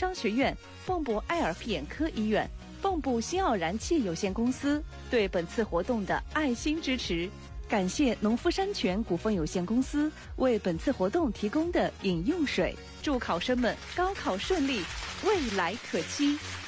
商学院、蚌埠爱尔皮眼科医院、蚌埠新奥燃气有限公司对本次活动的爱心支持。感谢农夫山泉股份有限公司为本次活动提供的饮用水。祝考生们高考顺利，未来可期。